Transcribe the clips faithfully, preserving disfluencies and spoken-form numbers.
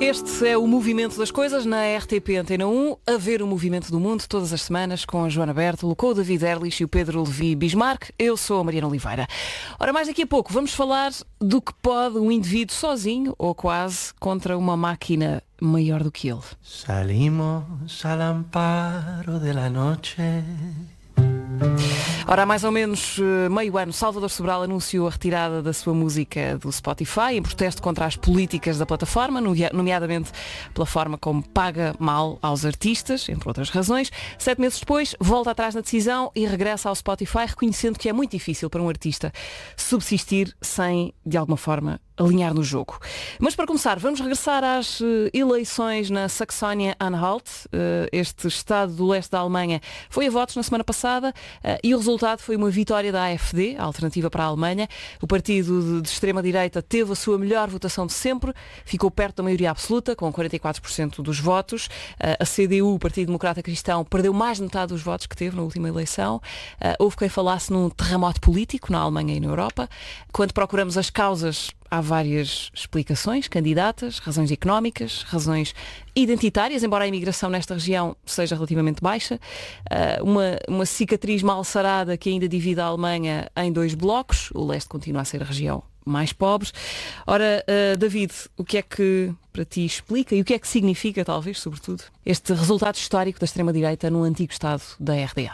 Este é o Movimento das Coisas na R T P Antena um, a ver o movimento do mundo todas as semanas com a Joana Bertolo, com o David Erlich e o Pedro Levi Bismarck. Eu sou a Mariana Oliveira. Ora, mais daqui a pouco vamos falar do que pode um indivíduo sozinho, ou quase, contra uma máquina maior do que ele. Salimos al amparo de la noche. Ora, há mais ou menos meio ano, Salvador Sobral anunciou a retirada da sua música do Spotify em protesto contra as políticas da plataforma, nomeadamente pela forma como paga mal aos artistas, entre outras razões. Sete meses depois, volta atrás na decisão e regressa ao Spotify, reconhecendo que é muito difícil para um artista subsistir sem, de alguma forma, alinhar no jogo. Mas para começar, vamos regressar às uh, eleições na Saxónia-Anhalt. Uh, este estado do leste da Alemanha foi a votos na semana passada uh, e o resultado foi uma vitória da A F D, a Alternativa para a Alemanha. O partido de, de extrema-direita teve a sua melhor votação de sempre, ficou perto da maioria absoluta, com quarenta e quatro por cento dos votos. Uh, a C D U, o Partido Democrata Cristão, perdeu mais de metade dos votos que teve na última eleição. Uh, houve quem falasse num terremoto político na Alemanha e na Europa. Quando procuramos as causas, há várias explicações candidatas, razões económicas, razões identitárias, embora a imigração nesta região seja relativamente baixa, uh, uma, uma cicatriz mal sarada que ainda divide a Alemanha em dois blocos, o leste continua a ser a região mais pobre. Ora, uh, David, o que é que para ti explica e o que é que significa, talvez, sobretudo, este resultado histórico da extrema-direita no antigo Estado da R D A?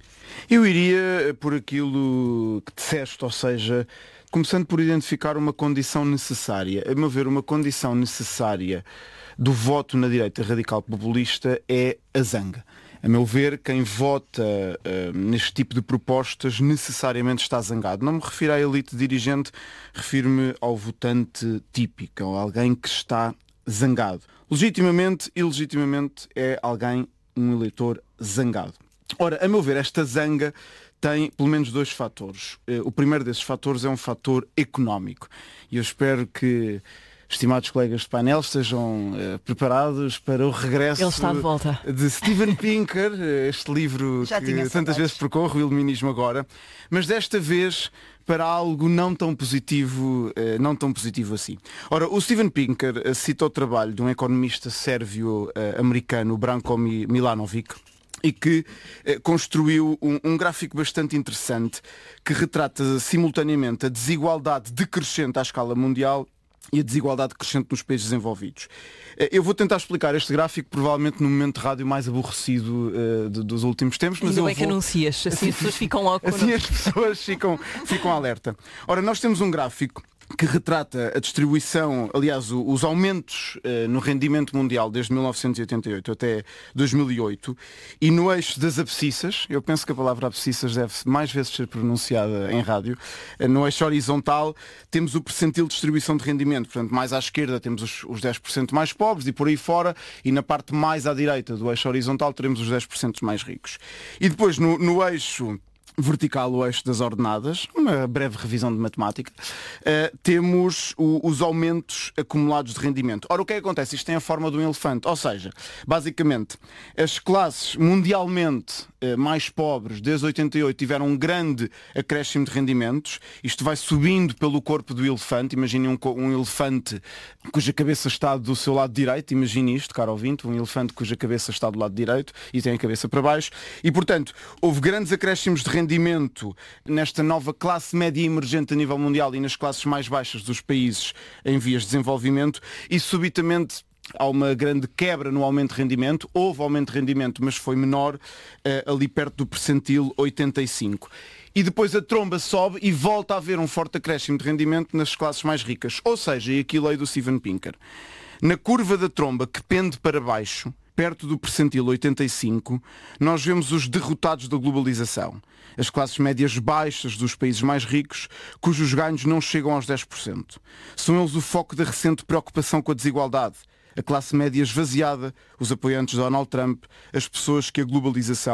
Eu iria por aquilo que disseste, ou seja, começando por identificar uma condição necessária. A meu ver, uma condição necessária do voto na direita radical populista é a zanga. A meu ver, quem vota uh, neste tipo de propostas necessariamente está zangado. Não me refiro à elite dirigente, refiro-me ao votante típico, a alguém que está zangado. Legitimamente e ilegitimamente é alguém, um eleitor zangado. Ora, a meu ver, esta zanga tem pelo menos dois fatores. O primeiro desses fatores é um fator económico. E eu espero que, estimados colegas de painel, estejam uh, preparados para o regresso. Ele está de volta. De Steven Pinker, este livro Já que tantas vezes percorre, o Iluminismo Agora, mas desta vez para algo não tão positivo, uh, não tão positivo assim. Ora, o Steven Pinker uh, cita o trabalho de um economista sérvio-americano, uh, Branko Milanovic, e que eh, construiu um, um gráfico bastante interessante que retrata simultaneamente a desigualdade decrescente à escala mundial e a desigualdade crescente nos países desenvolvidos. Eh, eu vou tentar explicar este gráfico provavelmente no momento de rádio mais aborrecido eh, de, dos últimos tempos. Mas Ainda eu bem vou... que anuncias, assim as pessoas ficam logo. Assim as pessoas ficam, ficam alerta. Ora, nós temos um gráfico que retrata a distribuição, aliás, o, os aumentos uh, no rendimento mundial desde mil novecentos e oitenta e oito até dois mil e oito, e no eixo das abscissas, eu penso que a palavra abscissas deve mais vezes ser pronunciada em rádio, uh, no eixo horizontal temos o percentil de distribuição de rendimento, portanto, mais à esquerda temos os, os dez por cento mais pobres e por aí fora, e na parte mais à direita do eixo horizontal teremos os dez por cento mais ricos. E depois, no, no eixo vertical, o eixo das ordenadas, uma breve revisão de matemática, uh, temos o, os aumentos acumulados de rendimento. Ora, o que é que acontece? Isto tem a forma de um elefante, ou seja, basicamente, as classes mundialmente uh, mais pobres, desde oitenta e oito, tiveram um grande acréscimo de rendimentos. Isto vai subindo pelo corpo do elefante. Imagine um, um elefante cuja cabeça está do seu lado direito, imagine isto, caro ouvinte, um elefante cuja cabeça está do lado direito e tem a cabeça para baixo, e, portanto, houve grandes acréscimos de rendimento rendimento nesta nova classe média emergente a nível mundial e nas classes mais baixas dos países em vias de desenvolvimento, e subitamente há uma grande quebra no aumento de rendimento. Houve aumento de rendimento, mas foi menor, uh, ali perto do percentil oitenta e cinco. E depois a tromba sobe e volta a haver um forte acréscimo de rendimento nas classes mais ricas. Ou seja, e aqui leio do Steven Pinker, na curva da tromba que pende para baixo, perto do percentil oitenta e cinco, nós vemos os derrotados da globalização. As classes médias baixas dos países mais ricos, cujos ganhos não chegam aos dez por cento. São eles o foco da recente preocupação com a desigualdade. A classe média esvaziada, os apoiantes de Donald Trump, as pessoas que a globalização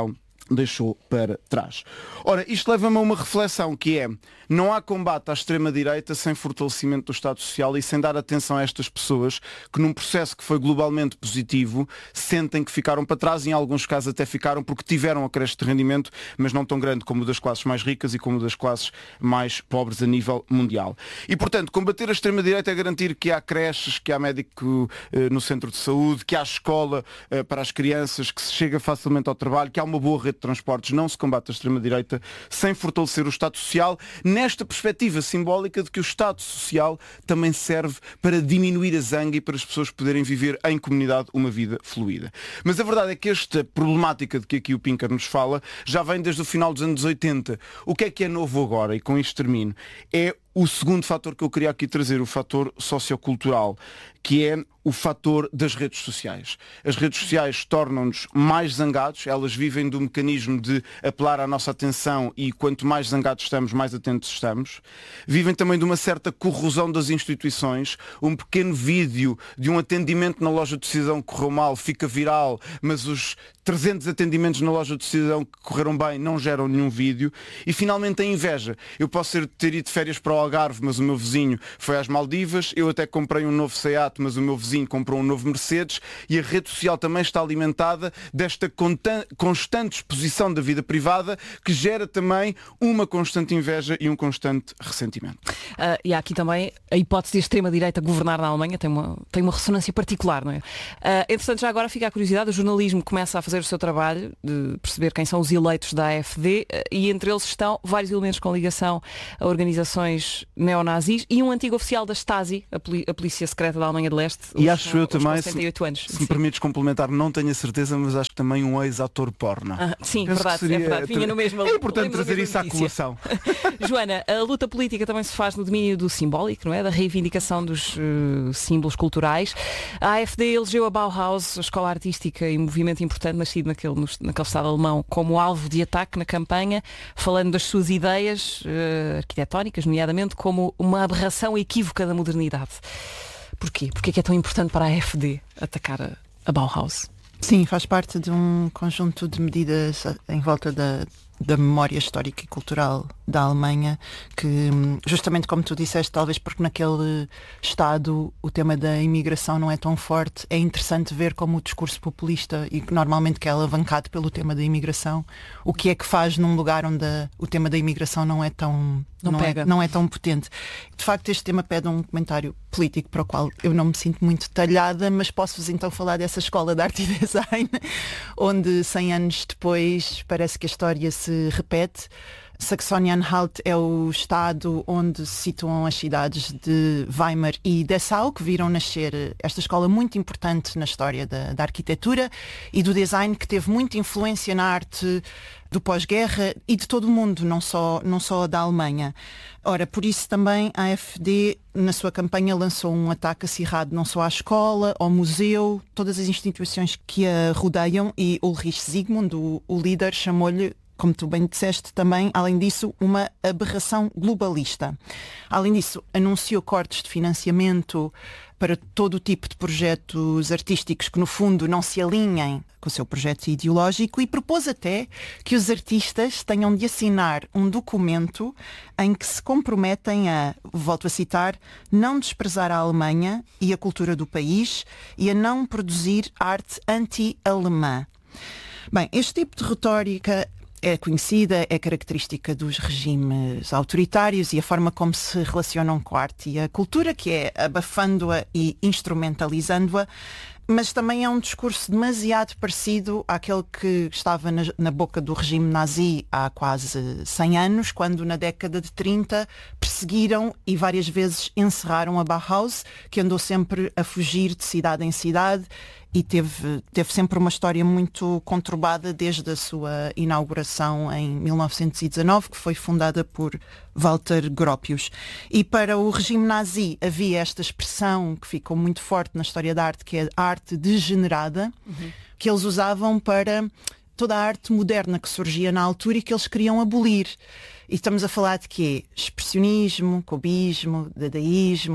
deixou para trás. Ora, isto leva-me a uma reflexão que é: não há combate à extrema-direita sem fortalecimento do Estado Social e sem dar atenção a estas pessoas que, num processo que foi globalmente positivo, sentem que ficaram para trás e em alguns casos até ficaram porque tiveram acréscimo de rendimento, mas não tão grande como o das classes mais ricas e como o das classes mais pobres a nível mundial. E, portanto, combater a extrema-direita é garantir que há creches, que há médico eh, no centro de saúde, que há escola eh, para as crianças, que se chega facilmente ao trabalho, que há uma boa rede de transportes. Não se combate a extrema-direita sem fortalecer o Estado Social, nesta perspectiva simbólica de que o Estado Social também serve para diminuir a zanga e para as pessoas poderem viver em comunidade uma vida fluida. Mas a verdade é que esta problemática de que aqui o Pinker nos fala já vem desde o final dos anos oitenta. O que é que é novo agora? E com isto termino. É o segundo fator que eu queria aqui trazer, o fator sociocultural, que é o fator das redes sociais. As redes sociais tornam-nos mais zangados, elas vivem do mecanismo de apelar à nossa atenção e quanto mais zangados estamos, mais atentos estamos. Vivem também de uma certa corrosão das instituições. Um pequeno vídeo de um atendimento na loja de decisão que correu mal fica viral, mas os trezentos atendimentos na loja de decisão que correram bem não geram nenhum vídeo. E finalmente a inveja. Eu posso ter, ter ido de férias para o Algarve, mas o meu vizinho foi às Maldivas. Eu até comprei um novo Seat, mas o meu vizinho comprou um novo Mercedes. E a rede social também está alimentada desta constante exposição da vida privada, que gera também uma constante inveja e um constante ressentimento. Uh, e há aqui também a hipótese de a extrema-direita governar na Alemanha tem uma, tem uma ressonância particular, não é? Uh, entretanto, já agora fica a curiosidade, o jornalismo começa a fazer o seu trabalho de perceber quem são os eleitos da A F D uh, e entre eles estão vários elementos com ligação a organizações neonazis e um antigo oficial da Stasi, a, poli- a polícia secreta da Alemanha de Leste. E os, acho eu também, sessenta e oito anos. se me permites complementar, não tenho a certeza, mas acho que também um ex-ator porno. Ah, sim, Penso verdade, seria... é verdade. Vinha no mesmo, é importante trazer isso à notícia. colação. Joana, a luta política também se faz no domínio do simbólico, não é? Da reivindicação dos uh, símbolos culturais. A A F D elegeu a Bauhaus, a escola artística e movimento importante nascido naquele, no, naquele estado alemão, como alvo de ataque na campanha, falando das suas ideias uh, arquitetónicas, nomeadamente como uma aberração equívoca da modernidade. Porquê? Porquê é que é tão importante para a A F D atacar a, a Bauhaus? Sim, faz parte de um conjunto de medidas em volta da, da memória histórica e cultural da Alemanha, que justamente como tu disseste, talvez porque naquele estado o tema da imigração não é tão forte, é interessante ver como o discurso populista, e que normalmente que é alavancado pelo tema da imigração, o que é que faz num lugar onde a, o tema da imigração não é tão não, não, pega. É, não é tão potente. De facto, este tema pede um comentário político para o qual eu não me sinto muito talhada, mas posso-vos então falar dessa escola de arte e design, onde cem anos depois parece que a história se repete. Saxony-Anhalt é o estado onde se situam as cidades de Weimar e Dessau, que viram nascer esta escola muito importante na história da, da arquitetura e do design, que teve muita influência na arte do pós-guerra e de todo o mundo, não só, não só da Alemanha. Ora, por isso também a A F D, na sua campanha, lançou um ataque acirrado não só à escola, ao museu, todas as instituições que a rodeiam, e Ulrich Zygmunt, o, o líder, chamou-lhe, como tu bem disseste também, além disso, uma aberração globalista. Além disso, anunciou cortes de financiamento para todo o tipo de projetos artísticos que, no fundo, não se alinhem com o seu projeto ideológico, e propôs até que os artistas tenham de assinar um documento em que se comprometem a, volto a citar, não desprezar a Alemanha e a cultura do país e a não produzir arte anti-alemã. Bem, este tipo de retórica é conhecida, é característica dos regimes autoritários e a forma como se relacionam com a arte e a cultura, que é abafando-a e instrumentalizando-a, mas também é um discurso demasiado parecido àquele que estava na, na boca do regime nazi há quase cem anos, quando na década de trinta perseguiram e várias vezes encerraram a Bauhaus, que andou sempre a fugir de cidade em cidade e teve, teve sempre uma história muito conturbada desde a sua inauguração em mil novecentos e dezanove, que foi fundada por Walter Gropius. E para o regime nazi havia esta expressão que ficou muito forte na história da arte, que é a arte degenerada, uhum. que eles usavam para toda a arte moderna que surgia na altura e que eles queriam abolir. E estamos a falar de quê? Expressionismo, cubismo, dadaísmo,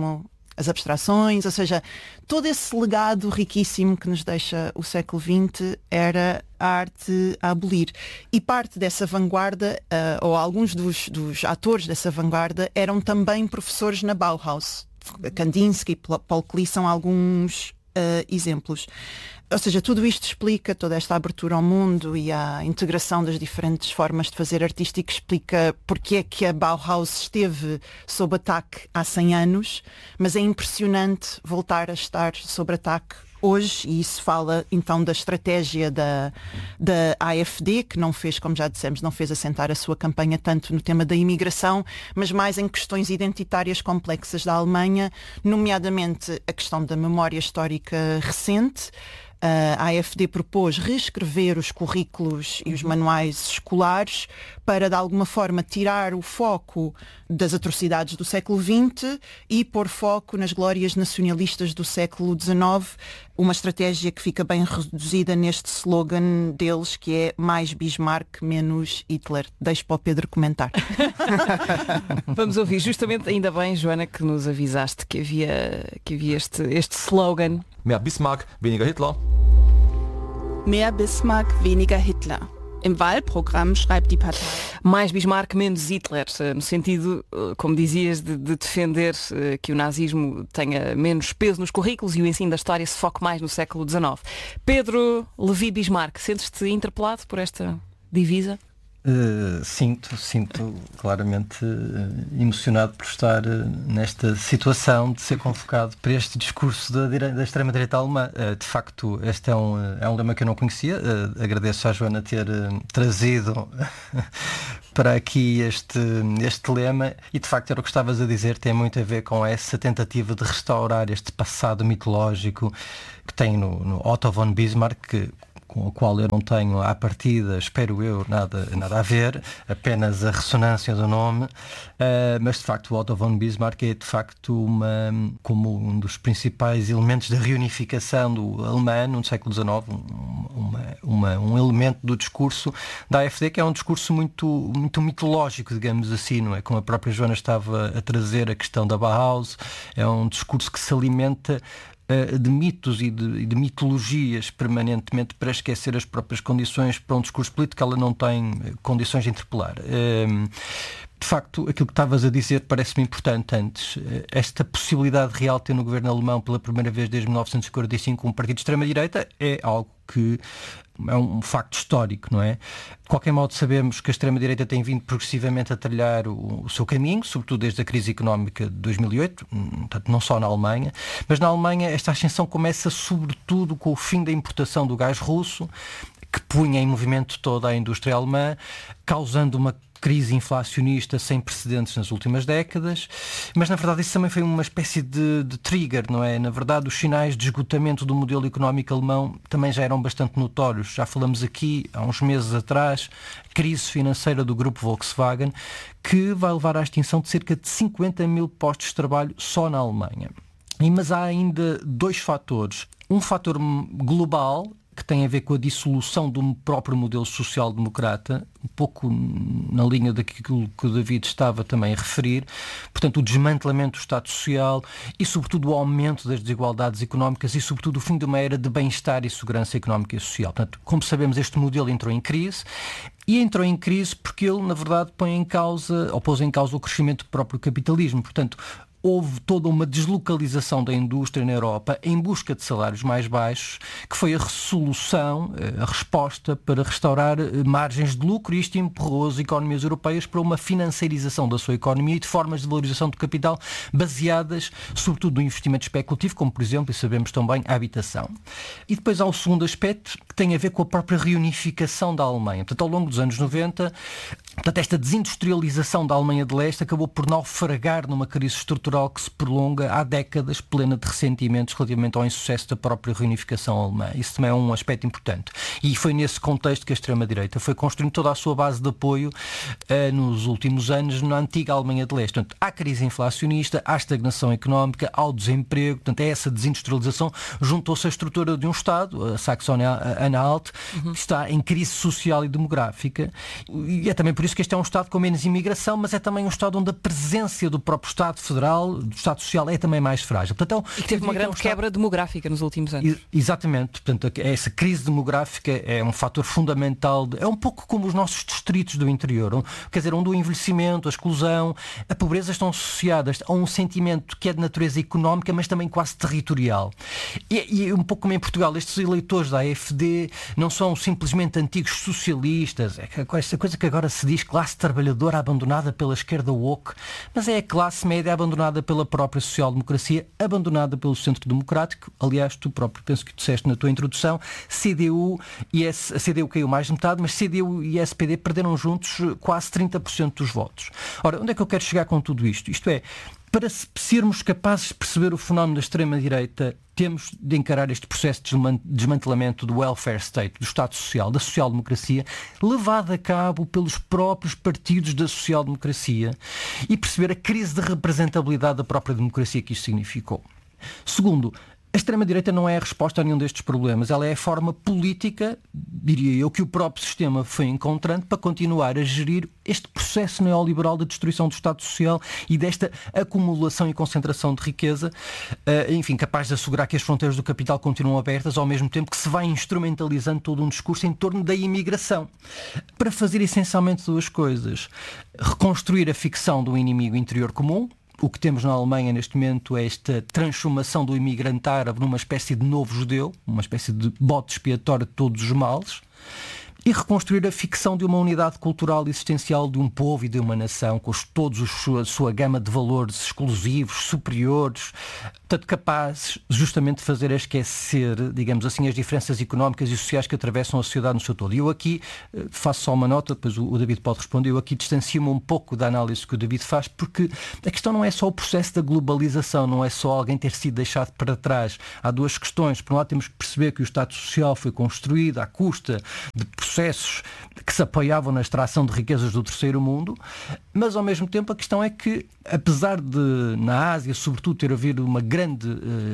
as abstrações, ou seja, todo esse legado riquíssimo que nos deixa o século vinte era a arte a abolir. E parte dessa vanguarda, uh, ou alguns dos, dos atores dessa vanguarda, eram também professores na Bauhaus. Kandinsky, Paul Klee são alguns uh, exemplos. Ou seja, tudo isto explica toda esta abertura ao mundo e a integração das diferentes formas de fazer artístico, explica porque é que a Bauhaus esteve sob ataque há cem anos, mas é impressionante voltar a estar sob ataque hoje, e isso fala então da estratégia da, da A F D, que não fez, como já dissemos, não fez assentar a sua campanha tanto no tema da imigração, mas mais em questões identitárias complexas da Alemanha, nomeadamente a questão da memória histórica recente. A A F D propôs reescrever os currículos e os manuais escolares para, de alguma forma, tirar o foco das atrocidades do século vinte e pôr foco nas glórias nacionalistas do século dezenove, uma estratégia que fica bem reduzida neste slogan deles, que é mais Bismarck, menos Hitler. Deixo para o Pedro comentar. Vamos ouvir, justamente, ainda bem, Joana, que nos avisaste que havia, que havia este, este slogan. Mehr Bismarck, weniger Hitler. Mehr Bismarck, weniger Hitler. Im Wahlprogramm schreibt die Partei. Mais Bismarck, menos Hitler, no sentido, como dizias, de, de defender que o nazismo tenha menos peso nos currículos e o ensino da história se foque mais no século dezenove. Pedro Levi Bismarck, sentes-te interpelado por esta divisa? Uh, sinto, sinto claramente uh, emocionado por estar uh, nesta situação de ser convocado para este discurso da, dire... da extrema-direita alemã. Uh, de facto, este é um, é um lema que eu não conhecia. Uh, agradeço à Joana ter uh, trazido para aqui este, este lema, e de facto era o que estavas a dizer, tem muito a ver com essa tentativa de restaurar este passado mitológico que tem no, no Otto von Bismarck, que, com o qual eu não tenho à partida, espero eu, nada, nada a ver, apenas a ressonância do nome, uh, mas de facto o Otto von Bismarck é de facto uma, como um dos principais elementos da reunificação do alemão no século dezenove, um, uma, uma, um elemento do discurso da A F D, que é um discurso muito, muito mitológico, digamos assim, não é? Como a própria Joana estava a trazer a questão da Bauhaus, é um discurso que se alimenta de mitos e de, de mitologias permanentemente para esquecer as próprias condições para um discurso político. Ela não tem condições de interpelar. De facto, aquilo que estavas a dizer parece-me importante antes. Esta possibilidade real de ter no governo alemão pela primeira vez desde mil novecentos e quarenta e cinco um partido de extrema-direita é algo que é um facto histórico, não é? De qualquer modo, sabemos que a extrema-direita tem vindo progressivamente a trilhar o, o seu caminho, sobretudo desde a crise económica de dois mil e oito, portanto, não só na Alemanha, mas na Alemanha esta ascensão começa sobretudo com o fim da importação do gás russo, que punha em movimento toda a indústria alemã, causando uma crise inflacionista sem precedentes nas últimas décadas, mas na verdade isso também foi uma espécie de, de trigger, não é? Na verdade, os sinais de esgotamento do modelo económico alemão também já eram bastante notórios. Já falamos aqui, há uns meses atrás, crise financeira do grupo Volkswagen, que vai levar à extinção de cerca de cinquenta mil postos de trabalho só na Alemanha. E, mas há ainda dois fatores. Um fator global, que tem a ver com a dissolução do próprio modelo social-democrata, um pouco na linha daquilo que o David estava também a referir, portanto o desmantelamento do Estado Social e sobretudo o aumento das desigualdades económicas e sobretudo o fim de uma era de bem-estar e segurança económica e social. Portanto, como sabemos, este modelo entrou em crise, e entrou em crise porque ele, na verdade, põe em causa, ou pôs em causa o crescimento do próprio capitalismo. Portanto, houve toda uma deslocalização da indústria na Europa em busca de salários mais baixos, que foi a resolução, a resposta para restaurar margens de lucro, e isto empurrou as economias europeias para uma financiarização da sua economia e de formas de valorização do capital baseadas sobretudo no investimento especulativo, como por exemplo, e sabemos também, a habitação. E depois há o segundo aspecto, que tem a ver com a própria reunificação da Alemanha. Portanto, ao longo dos anos noventa, portanto, esta desindustrialização da Alemanha de Leste acabou por naufragar numa crise estrutural que se prolonga há décadas, plena de ressentimentos relativamente ao insucesso da própria reunificação alemã. Isso também é um aspecto importante. E foi nesse contexto que a extrema-direita foi construindo toda a sua base de apoio uh, nos últimos anos na antiga Alemanha de Leste. Portanto, há crise inflacionista, há estagnação económica, há o desemprego, portanto, é essa desindustrialização juntou-se à estrutura de um Estado, a Saxonia-Anhalt, uhum. que está em crise social e demográfica. E é também por isso que este é um Estado com menos imigração, mas é também um Estado onde a presença do próprio Estado Federal social, do Estado Social é também mais frágil. Portanto, é um, e que teve uma grande que quebra demográfica nos últimos anos. Exatamente. Portanto, essa crise demográfica é um fator fundamental. De, é um pouco como os nossos distritos do interior. Um, quer dizer, onde o envelhecimento, a exclusão, a pobreza estão associadas a um sentimento que é de natureza económica, mas também quase territorial. E, e um pouco como em Portugal, estes eleitores da A F D não são simplesmente antigos socialistas, é essa coisa que agora se diz classe trabalhadora abandonada pela esquerda woke, mas é a classe média abandonada pela própria social-democracia, abandonada pelo centro democrático. Aliás, tu próprio penso que disseste na tua introdução, C D U e S, a C D U caiu mais de metade, mas C D U e S P D perderam juntos quase trinta por cento dos votos. Ora, onde é que eu quero chegar com tudo isto? Isto é, para sermos capazes de perceber o fenómeno da extrema-direita, temos de encarar este processo de desmantelamento do welfare state, do Estado Social, da social-democracia, levado a cabo pelos próprios partidos da social-democracia e perceber a crise de representabilidade da própria democracia que isto significou. Segundo, a extrema-direita não é a resposta a nenhum destes problemas. Ela é a forma política, diria eu, que o próprio sistema foi encontrando para continuar a gerir este processo neoliberal de destruição do Estado Social e desta acumulação e concentração de riqueza, enfim, capaz de assegurar que as fronteiras do capital continuam abertas, ao mesmo tempo que se vai instrumentalizando todo um discurso em torno da imigração. Para fazer essencialmente duas coisas. Reconstruir a ficção do inimigo interior comum. O que temos na Alemanha neste momento é esta transformação do imigrante árabe numa espécie de novo judeu, uma espécie de bode expiatório de todos os males, e reconstruir a ficção de uma unidade cultural existencial de um povo e de uma nação, com todos a sua gama de valores exclusivos, superiores, tanto capazes justamente de fazer a esquecer, digamos assim, as diferenças económicas e sociais que atravessam a sociedade no seu todo. E eu aqui faço só uma nota, depois o David pode responder, eu aqui distancio-me um pouco da análise que o David faz, porque a questão não é só o processo da globalização, não é só alguém ter sido deixado para trás. Há duas questões. Por um lado, temos que perceber que o Estado Social foi construído à custa de processos que se apoiavam na extração de riquezas do terceiro mundo, mas ao mesmo tempo a questão é que, apesar de na Ásia sobretudo ter havido uma grande,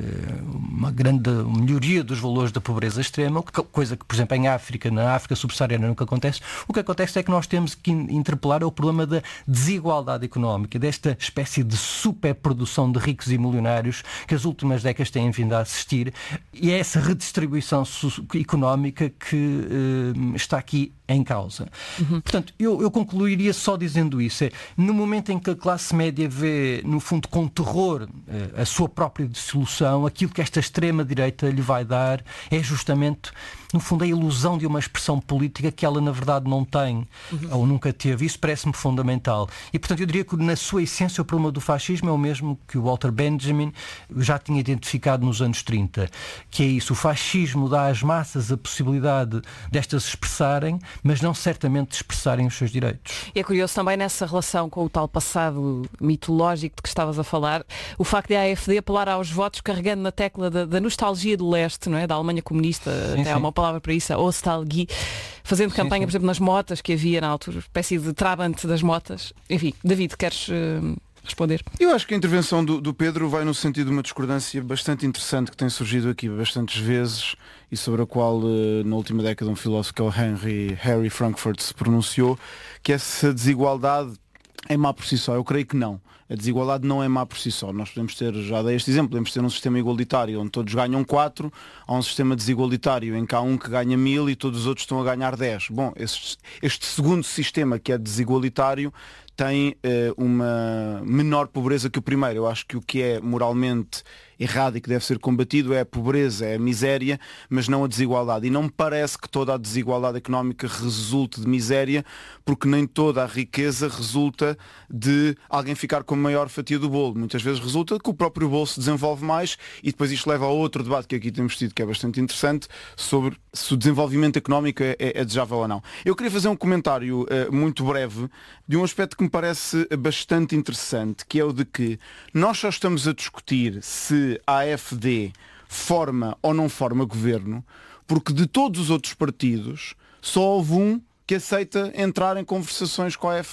uma grande melhoria dos valores da pobreza extrema, coisa que por exemplo em África, na África subsaariana nunca acontece, o que acontece é que nós temos que interpelar o problema da desigualdade económica, desta espécie de superprodução de ricos e milionários que as últimas décadas têm vindo a assistir, e é essa redistribuição económica que uh, está aqui em causa. Uhum. Portanto, eu, eu concluiria só dizendo isso. É, no momento em que a classe média vê, no fundo, com terror a sua própria dissolução, aquilo que esta extrema-direita lhe vai dar é justamente, no fundo, a ilusão de uma expressão política que ela, na verdade, não tem, uhum. ou nunca teve. Isso parece-me fundamental. E, portanto, eu diria que, na sua essência, o problema do fascismo é o mesmo que o Walter Benjamin já tinha identificado nos anos trinta, que é isso. O fascismo dá às massas a possibilidade destas expressarem, mas não certamente expressarem os seus direitos. E é curioso também nessa relação com o tal passado mitológico de que estavas a falar, o facto de a AfD apelar aos votos carregando na tecla da, da nostalgia do leste, não é? Da Alemanha comunista, sim, até sim. Há uma palavra para isso, a Ostalgie, fazendo campanha, sim, sim. por exemplo, nas motas que havia na altura, espécie de Trabant das motas. Enfim, David, queres... Uh... responder. Eu acho que a intervenção do, do Pedro vai no sentido de uma discordância bastante interessante que tem surgido aqui bastantes vezes e sobre a qual na última década um filósofo que é o Henry, Harry Frankfurt se pronunciou, que essa desigualdade é má por si só. Eu creio que não. A desigualdade não é má por si só. Nós podemos ter, já dei este exemplo, podemos ter um sistema igualitário onde todos ganham quatro, há um sistema desigualitário em que há um que ganha mil e todos os outros estão a ganhar dez. Bom, este, este segundo sistema que é desigualitário tem uh, uma menor pobreza que o primeiro. Eu acho que o que é moralmente errado e que deve ser combatido é a pobreza, é a miséria, mas não a desigualdade. E não me parece que toda a desigualdade económica resulte de miséria, porque nem toda a riqueza resulta de alguém ficar com a maior fatia do bolo. Muitas vezes resulta que o próprio bolo se desenvolve mais e depois isto leva a outro debate que aqui temos tido, que é bastante interessante, sobre se o desenvolvimento económico é, é, é desejável ou não. Eu queria fazer um comentário uh, muito breve de um aspecto que me parece bastante interessante, que é o de que nós só estamos a discutir se a AfD forma ou não forma governo, porque de todos os outros partidos só houve um que aceita entrar em conversações com a AfD.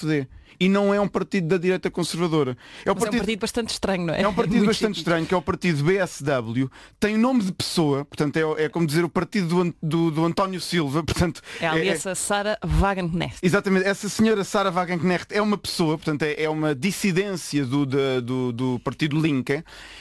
e não é um partido da direita conservadora. É um, Mas partido, é um partido bastante estranho, não é? é um partido Muito bastante chique. estranho, que é o partido B S W, tem o nome de pessoa, portanto é, é como dizer o partido do, An- do, do António Silva, portanto É a aliança Sara Wagenknecht. exatamente, essa senhora Sara Wagenknecht é uma pessoa, portanto é, é uma dissidência do, da- do, do partido Linke,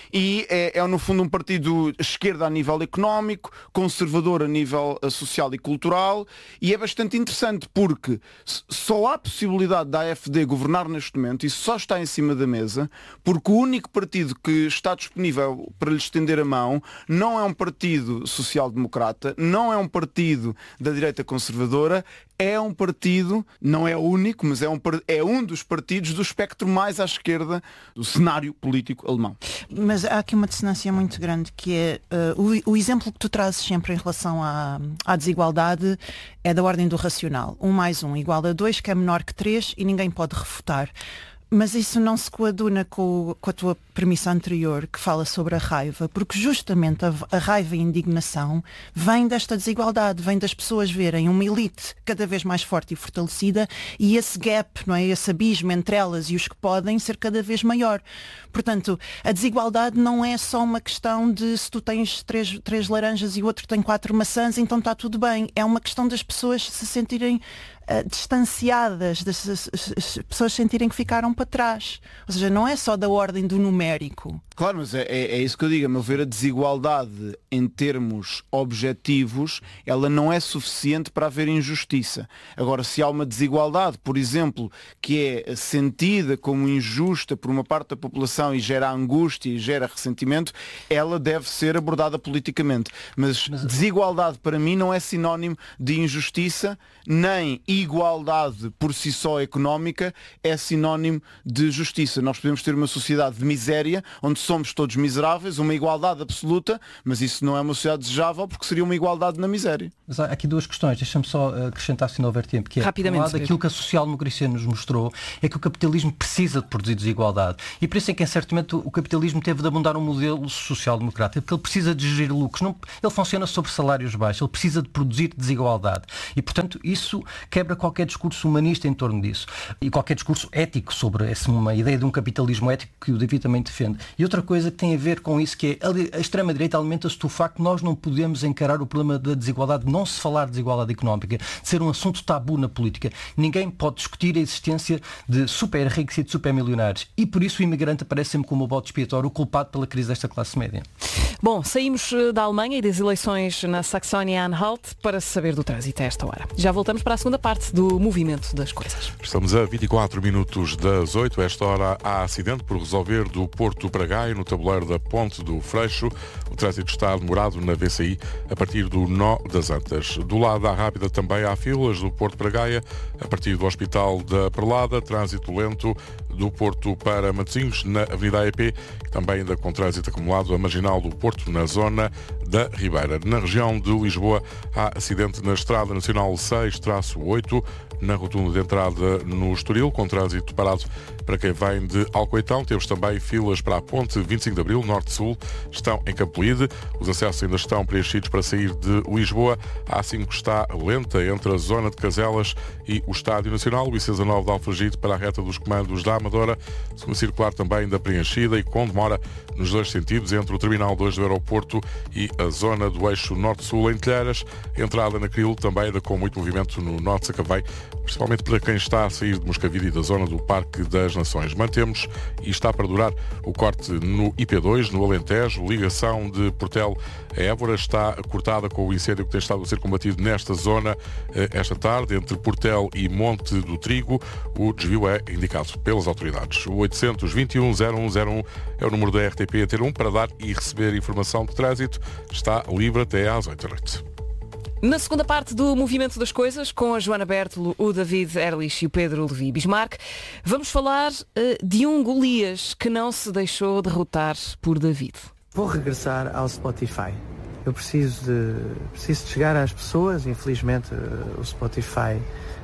e é, é no fundo um partido esquerda a nível económico, conservador a nível eh, social e cultural, e é bastante interessante porque s- só há possibilidade da A F D governar neste momento, e só está em cima da mesa, porque o único partido que está disponível para lhe estender a mão não é um partido social-democrata, não é um partido da direita conservadora, é um partido, não é o único, mas é um, par- é um dos partidos do espectro mais à esquerda do cenário político alemão. Mas há aqui uma dissonância muito grande que é uh, o, o exemplo que tu trazes sempre em relação à, à desigualdade é da ordem do racional. Um mais um igual a dois, que é menor que três e ninguém pode refutar. Mas isso não se coaduna com, o- com a tua premissa anterior, que fala sobre a raiva, porque justamente a, a raiva e a indignação vem desta desigualdade, vem das pessoas verem uma elite cada vez mais forte e fortalecida e esse gap, não é? Esse abismo entre elas e os que podem ser cada vez maior. Portanto, a desigualdade não é só uma questão de se tu tens três, três laranjas e o outro tem quatro maçãs, então está tudo bem. É uma questão das pessoas se sentirem uh, distanciadas, das as- as pessoas sentirem que ficaram para trás. Ou seja, não é só da ordem do numérico. Claro, mas é, é, é isso que eu digo, a meu ver, a desigualdade em termos objetivos, ela não é suficiente para haver injustiça. Agora, se há uma desigualdade, por exemplo, que é sentida como injusta por uma parte da população e gera angústia e gera ressentimento, ela deve ser abordada politicamente. Mas desigualdade para mim não é sinónimo de injustiça, nem igualdade por si só económica é sinónimo de justiça. Nós podemos ter uma sociedade de miséria, onde somos todos miseráveis, uma igualdade absoluta, mas isso não é uma sociedade desejável porque seria uma igualdade na miséria. Mas há aqui duas questões, deixa-me só uh, acrescentar se não houver tempo, que é, Rapidamente, por um lado, aquilo que a social-democracia nos mostrou é que o capitalismo precisa de produzir desigualdade. E por isso é que, em certo momento, o capitalismo teve de abundar um modelo social-democrata, porque ele precisa de gerir lucros. Não, ele funciona sobre salários baixos, ele precisa de produzir desigualdade. E, portanto, isso quebra qualquer discurso humanista em torno disso. E qualquer discurso ético sobre essa, uma ideia de um capitalismo ético que o David também defende. E outra coisa que tem a ver com isso, que é a, a extrema-direita alimenta-se do facto que nós não podemos encarar o problema da desigualdade, não se falar de desigualdade económica, de ser um assunto tabu na política. Ninguém pode discutir a existência de super ricos e de super milionários. E por isso o imigrante aparece sempre como o bode expiatório, o culpado pela crise desta classe média. Bom, saímos eh, da Alemanha e das eleições na Saxónia-Anhalt para saber do trânsito a esta hora. Já voltamos para a segunda parte do movimento das coisas. Estamos a vinte e quatro minutos das oito. A esta hora há acidente por resolver do Porto para Gaia, no tabuleiro da Ponte do Freixo. O trânsito está demorado na V C I a partir do Nó das Antas. Do lado da Rápida também há filas do Porto para Gaia, a partir do Hospital da Perlada. Trânsito lento do Porto para Matosinhos, na Avenida A E P, também ainda com trânsito acumulado a marginal do Porto, na zona da Ribeira. Na região de Lisboa há acidente na Estrada Nacional seis oito, na rotunda de entrada no Estoril, com trânsito parado para quem vem de Alcoitão. Temos também filas para a ponte vinte e cinco de Abril, Norte-Sul, estão em Campolide. Os acessos ainda estão preenchidos para sair de Lisboa. A A cinco está lenta entre a zona de Caselas e o Estádio Nacional. O I C dezanove de Alfragide para a reta dos comandos da Amadora. Segunda circular também ainda preenchida e com demora nos dois sentidos entre o Terminal dois do aeroporto e a zona do eixo Norte-Sul em Telheiras. Entrada na Cril também ainda com muito movimento no Norte de Sacavém, principalmente para quem está a sair de Moscavide e da zona do Parque das Nações. Mantemos e está para durar o corte no I P dois, no Alentejo. Ligação de Portel a Évora está cortada com o incêndio que tem estado a ser combatido nesta zona esta tarde, entre Portel e Monte do Trigo. O desvio é indicado pelas autoridades. O oitocentos e vinte e um zero um zero um é o número da R T P a ter um para dar e receber informação de trânsito. Está livre até às oito da noite. Na segunda parte do Movimento das Coisas, com a Joana Bertolo, o David Erlich e o Pedro Levi Bismarck, vamos falar uh, de um Golias que não se deixou derrotar por David. Vou regressar ao Spotify. Eu preciso de, preciso de chegar às pessoas. Infelizmente, uh, o Spotify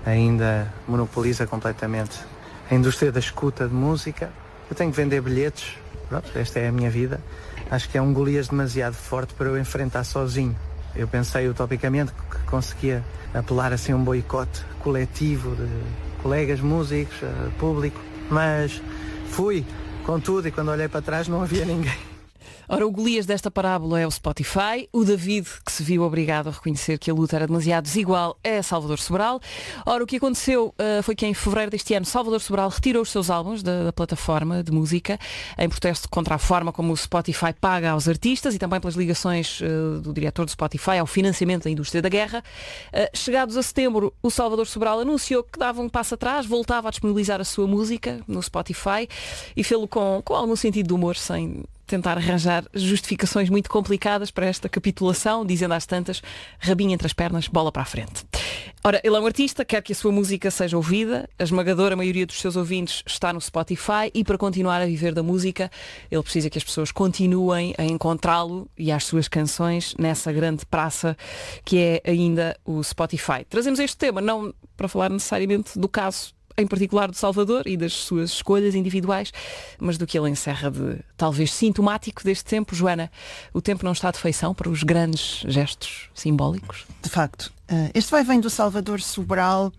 ainda monopoliza completamente a indústria da escuta de música. Eu tenho que vender bilhetes. Pronto, esta é a minha vida. Acho que é um Golias demasiado forte para eu enfrentar sozinho. Eu pensei utopicamente que conseguia apelar assim a um boicote coletivo de colegas músicos, uh, público, mas fui com tudo e quando olhei para trás não havia ninguém. Ora, o Golias desta parábola é o Spotify. O David, que se viu obrigado a reconhecer que a luta era demasiado desigual, é Salvador Sobral. Ora, o que aconteceu uh, foi que em fevereiro deste ano Salvador Sobral retirou os seus álbuns da, da plataforma de música em protesto contra a forma como o Spotify paga aos artistas e também pelas ligações uh, do diretor do Spotify ao financiamento da indústria da guerra. Uh, chegados a setembro, o Salvador Sobral anunciou que dava um passo atrás, voltava a disponibilizar a sua música no Spotify e fê-lo com, com algum sentido de humor, sem tentar arranjar justificações muito complicadas para esta capitulação, dizendo às tantas, rabinho entre as pernas, bola para a frente. Ora, ele é um artista, quer que a sua música seja ouvida, a esmagadora maioria dos seus ouvintes está no Spotify e para continuar a viver da música, ele precisa que as pessoas continuem a encontrá-lo e as suas canções nessa grande praça que é ainda o Spotify. Trazemos este tema não para falar necessariamente do caso em particular do Salvador e das suas escolhas individuais, mas do que ele encerra de talvez sintomático deste tempo. Joana, o tempo não está de feição para os grandes gestos simbólicos? De facto. Este vai vem do Salvador Sobral.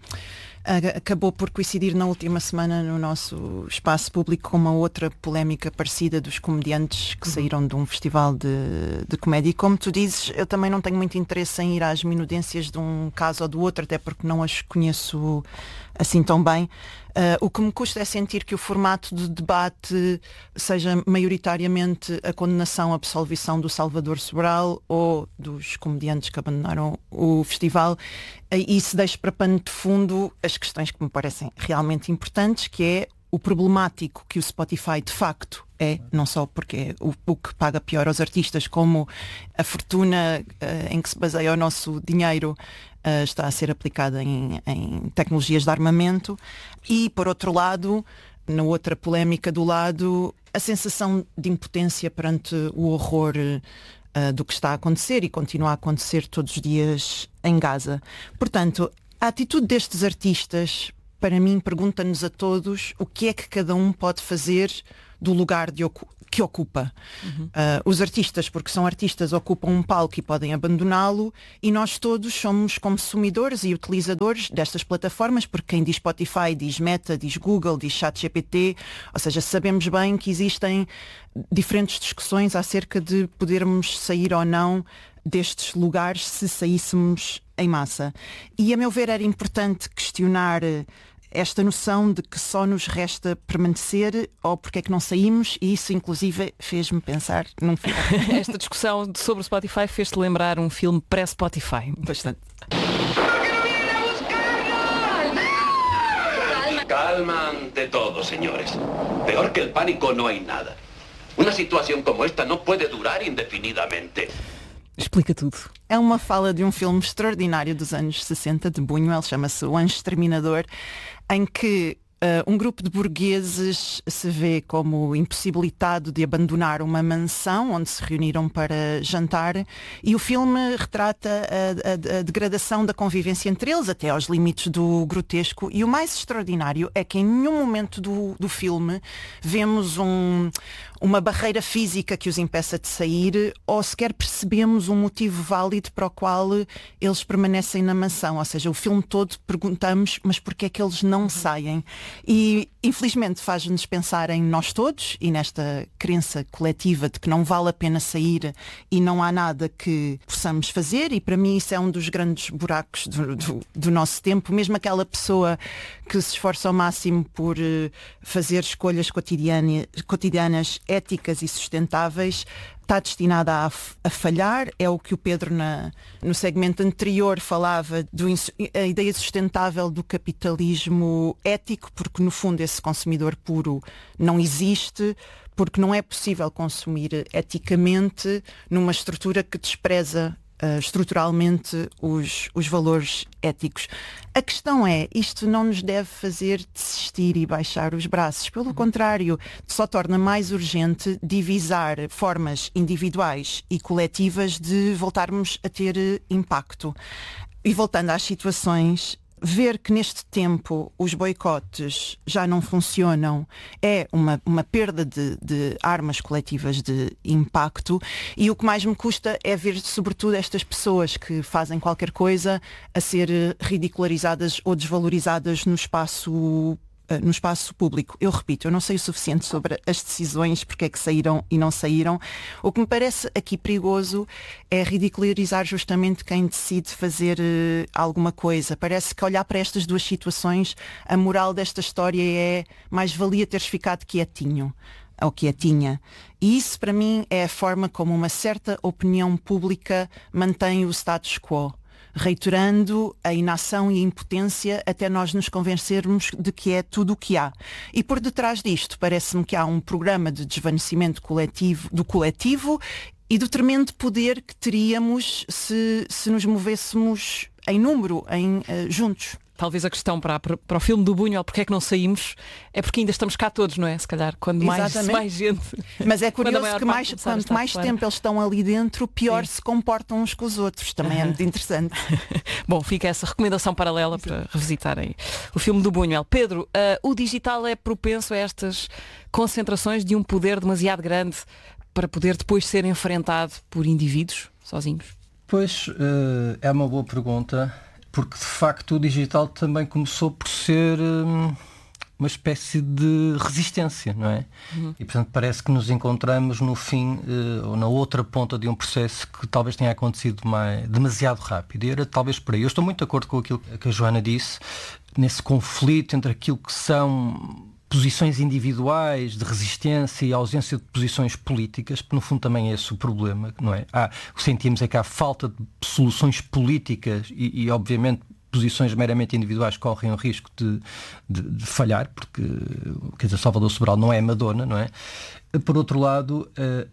Acabou por coincidir na última semana no nosso espaço público com uma outra polémica parecida dos comediantes que saíram de um festival de, de comédia. E como tu dizes, eu também não tenho muito interesse em ir às minudências de um caso ou do outro, até porque não as conheço assim tão bem. Uh, o que me custa é sentir que o formato de debate seja maioritariamente a condenação, a absolvição do Salvador Sobral ou dos comediantes que abandonaram o festival, e se deixe para pano de fundo as questões que me parecem realmente importantes, que é o problemático que o Spotify de facto é, não só porque é o, o que paga pior aos artistas, como a fortuna uh, em que se baseia o nosso dinheiro Uh, está a ser aplicada em, em tecnologias de armamento e, por outro lado, na outra polémica do lado, a sensação de impotência perante o horror uh, do que está a acontecer e continua a acontecer todos os dias em Gaza. Portanto, a atitude destes artistas, para mim, pergunta-nos a todos o que é que cada um pode fazer do lugar de ocu- que ocupa. Uhum. Uh, os artistas, porque são artistas, ocupam um palco e podem abandoná-lo, e nós todos somos consumidores e utilizadores destas plataformas, porque quem diz Spotify diz Meta, diz Google, diz ChatGPT, ou seja, sabemos bem que existem diferentes discussões acerca de podermos sair ou não destes lugares se saíssemos em massa. E a meu ver era importante questionar esta noção de que só nos resta permanecer ou porque é que não saímos, e isso inclusive fez-me pensar num filme. Esta discussão sobre o Spotify fez-te lembrar um filme pré-Spotify. Bastante. Calma ante todo, señores. Peor que el pánico no hay nada. Una situación como esta no puede durar indefinidamente. Explica tudo. É uma fala de um filme extraordinário dos anos sessenta, de Buñuel, chama-se O Anjo Exterminador, em que uh, um grupo de burgueses se vê como impossibilitado de abandonar uma mansão onde se reuniram para jantar, e o filme retrata a, a, a degradação da convivência entre eles, até aos limites do grotesco, e o mais extraordinário é que em nenhum momento do, do filme vemos um... uma barreira física que os impeça de sair, ou sequer percebemos um motivo válido para o qual eles permanecem na mansão. Ou seja, o filme todo perguntamos, mas porquê é que eles não saem? E infelizmente faz-nos pensar em nós todos e nesta crença coletiva de que não vale a pena sair e não há nada que possamos fazer, e para mim isso é um dos grandes buracos do, do, do nosso tempo. Mesmo aquela pessoa que se esforça ao máximo por uh, fazer escolhas cotidianas, cotidianas éticas e sustentáveis, está destinada a, a falhar. É o que o Pedro na, no segmento anterior falava, do, a ideia sustentável do capitalismo ético, porque no fundo esse consumidor puro não existe, porque não é possível consumir eticamente numa estrutura que despreza Uh, estruturalmente os, os valores éticos. A questão é, isto não nos deve fazer desistir e baixar os braços. Pelo contrário, só torna mais urgente divisar formas individuais e coletivas de voltarmos a ter impacto. E voltando às situações, ver que neste tempo os boicotes já não funcionam é uma, uma perda de, de armas coletivas de impacto, e o que mais me custa é ver sobretudo estas pessoas que fazem qualquer coisa a ser ridicularizadas ou desvalorizadas no espaço no espaço público. Eu repito, eu não sei o suficiente sobre as decisões, porque é que saíram e não saíram. O que me parece aqui perigoso é ridicularizar justamente quem decide fazer uh, alguma coisa. Parece que olhar para estas duas situações, a moral desta história é mais valia teres ficado quietinho, ou quietinha. E isso para mim é a forma como uma certa opinião pública mantém o status quo, reiterando a inação e a impotência até nós nos convencermos de que é tudo o que há. E por detrás disto parece-me que há um programa de desvanecimento coletivo, do coletivo e do tremendo poder que teríamos se, se nos movêssemos em número, em, uh, juntos. Talvez a questão para, para o filme do Buñuel, porque é que não saímos, é porque ainda estamos cá todos, não é? Se calhar, quando mais, mais gente... Mas é curioso que mais, quanto mais tempo eles estão ali dentro, pior Sim. se comportam uns com os outros. Também uh-huh. é muito interessante. Bom, fica essa recomendação paralela para revisitarem o filme do Buñuel. Pedro, uh, o digital é propenso a estas concentrações de um poder demasiado grande para poder depois ser enfrentado por indivíduos sozinhos? Pois, uh, é uma boa pergunta. Porque de facto o digital também começou por ser hum, uma espécie de resistência, não é? Uhum. E portanto parece que nos encontramos no fim uh, ou na outra ponta de um processo que talvez tenha acontecido mais, demasiado rápido. E era talvez por aí. Eu estou muito de acordo com aquilo que a Joana disse, nesse conflito entre aquilo que são posições individuais de resistência e a ausência de posições políticas, porque no fundo também é esse o problema, não é? Há, o que sentimos é que há falta de soluções políticas e, e obviamente, posições meramente individuais correm o risco de, de, de falhar, porque, quer dizer, Salvador Sobral não é Madonna, não é? Por outro lado,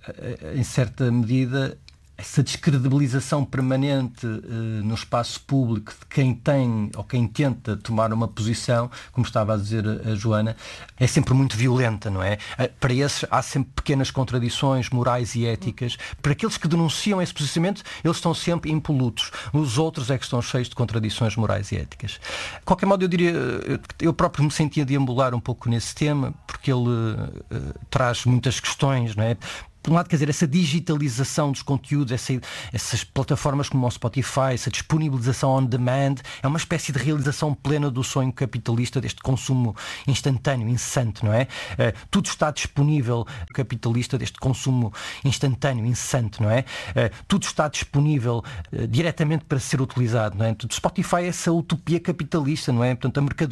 em certa medida, essa descredibilização permanente uh, no espaço público de quem tem ou quem tenta tomar uma posição, como estava a dizer a, a Joana, é sempre muito violenta, não é? Uh, para esses há sempre pequenas contradições morais e éticas. Para aqueles que denunciam esse posicionamento, eles estão sempre impolutos. Os outros é que estão cheios de contradições morais e éticas. De qualquer modo, eu diria, eu próprio me sentia deambular um pouco nesse tema, porque ele uh, traz muitas questões, não é? Por um lado, quer dizer, essa digitalização dos conteúdos, essa, essas plataformas como o Spotify, essa disponibilização on demand, é uma espécie de realização plena do sonho capitalista deste consumo instantâneo, incessante, não é? Uh, tudo está disponível, capitalista deste consumo instantâneo, incessante, não é? Uh, tudo está disponível uh, diretamente para ser utilizado, não é? Spotify é essa utopia capitalista, não é? Portanto, a mercadoria